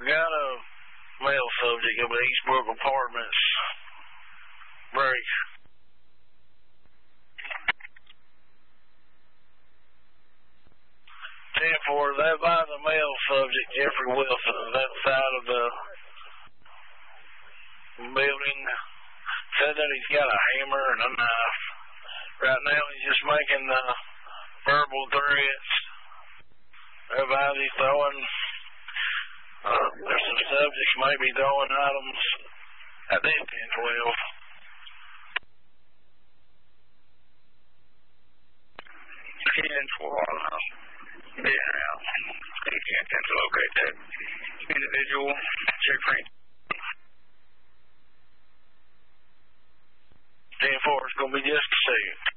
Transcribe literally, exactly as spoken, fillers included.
got a male subject of the Eastbrook Apartments. Break. ten four, that by the male subject, Jeffrey Wilson, that side of the building. Said that he's got a hammer and a knife. Right now he's just making the verbal threats. Everybody he's throwing, uh, there's some subjects maybe throwing items at that ten twelve. ten four, yeah, now. You can't attempt to locate that individual. Check Frank. ten four, it's going to be just a second.